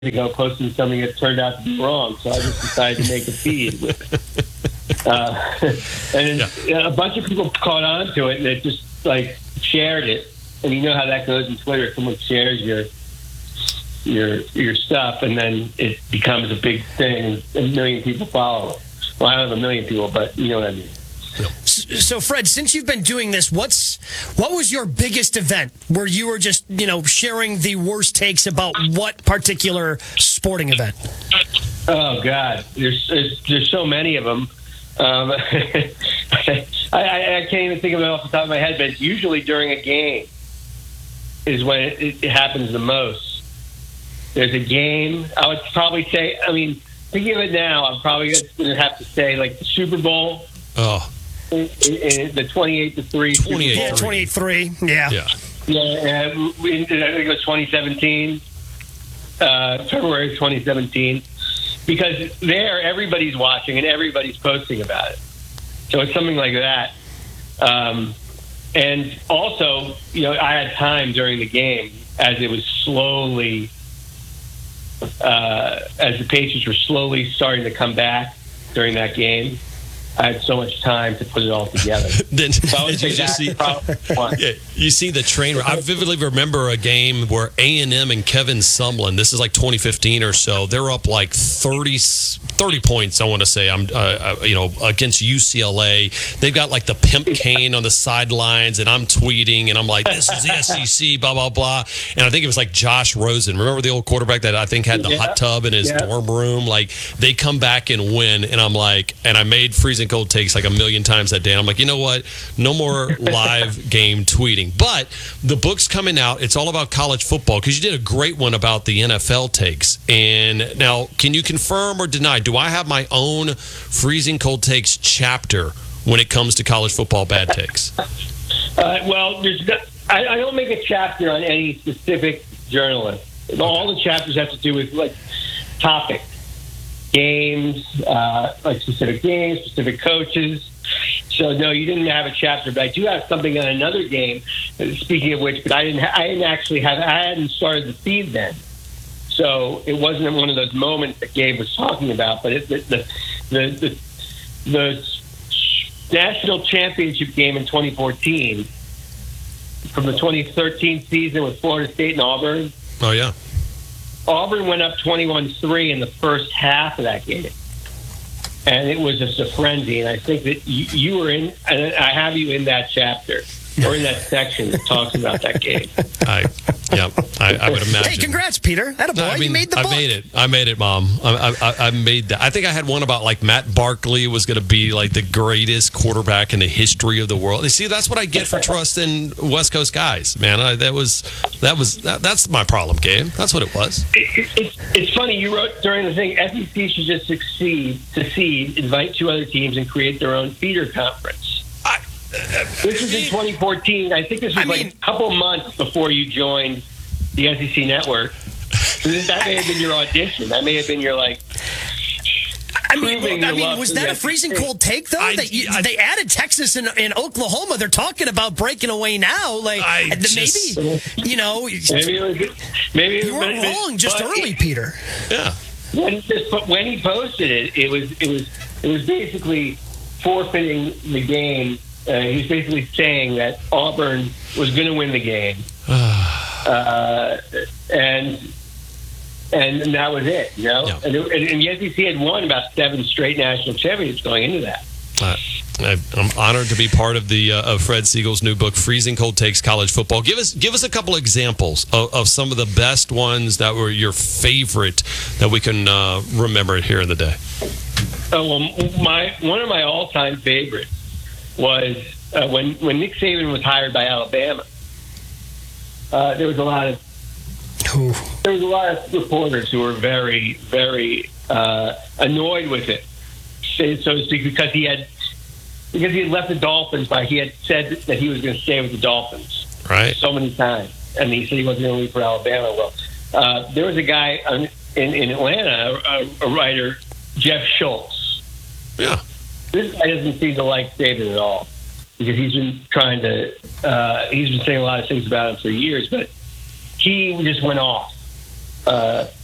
ago posting something that turned out to be wrong, so I just decided to make a feed with it. And a bunch of people caught on to it, and it just like shared it. And you know how that goes in Twitter. Someone shares your stuff, and then it becomes a big thing, and a million people follow it. Well, I don't have a million people, but you know what I mean. So, Fred, since you've been doing this, what was your biggest event where you were just, sharing the worst takes about what particular sporting event? Oh God, there's so many of them. I can't even think of it off the top of my head, but it's usually during a game is when it happens the most. There's a game. I would probably say, thinking of it now, I'm probably going to have to say like the Super Bowl. Oh. In the 28-3. 28-3, yeah. Yeah, I think it was 2017, February 2017, because there everybody's watching and everybody's posting about it. So it's something like that. And also, I had time during the game as it was slowly, as the Patriots were slowly starting to come back during that game. I had so much time to put it all together. Did you just see? Yeah, you see the train. I vividly remember a game where A&M and Kevin Sumlin. This is like 2015 or so. They're up like 30 points. I want to say against UCLA. They've got like the pimp cane on the sidelines, and I'm tweeting, and I'm like, "This is the SEC." Blah blah blah. And I think it was like Josh Rosen. Remember the old quarterback that I think had the hot tub in his dorm room? Like they come back and win, and I'm like, and I made freezing cold takes like a million times that day. I'm like, you know what? No more live game tweeting. But the book's coming out. It's all about college football because you did a great one about the NFL takes. And now, can you confirm or deny? Do I have my own freezing cold takes chapter when it comes to college football bad takes? Well, I don't make a chapter on any specific journalist. All the chapters have to do with like topics. Games, like specific games, specific coaches. So no, you didn't have a chapter, but I do have something on another game. Speaking of which, but I hadn't started the feed then, so it wasn't one of those moments that Gabe was talking about. But the national championship game in 2014 from the 2013 season with Florida State and Auburn. Oh yeah. Auburn went up 21-3 in the first half of that game, and it was just a frenzy. And I think that you were in, and I have you in that chapter or in that section that talks about that game. I would imagine. Hey, congrats, Peter. Attaboy, you made the book. I made it, Mom. I made that. I think I had one about like Matt Barkley was going to be like the greatest quarterback in the history of the world. You see, that's what I get for trusting West Coast guys, man. That's my problem, Gabe. That's what it was. It's funny you wrote during the thing. SEC should just secede, invite two other teams, and create their own feeder conference. This was in 2014. I think this was like a couple months before you joined the SEC network. So that may have been your audition. That may have been your like. Was that a freezing cold take though? They added Texas and Oklahoma. They're talking about breaking away now. Like maybe you weren't wrong just early, Peter. Yeah. When he posted it, it was basically forfeiting the game. He was basically saying that Auburn was going to win the game, and that was it. Yeah. And the SEC had won about 7 straight national championships going into that. I'm honored to be part of the of Fred Siegel's new book, Freezing Cold Takes College Football. Give us a couple examples of some of the best ones that were your favorite that we can remember here in the day. Oh well, one of my all-time favorites was when Nick Saban was hired by Alabama. There was a lot of reporters who were very, very annoyed with it, so to speak, because he had left the Dolphins by he had said that he was going to stay with the Dolphins so many times, and he said he wasn't going to leave for Alabama. Well, there was a guy in Atlanta, a writer, Jeff Schultz. Yeah. This guy doesn't seem to like Saban at all because he's been saying a lot of things about him for years, but he just went off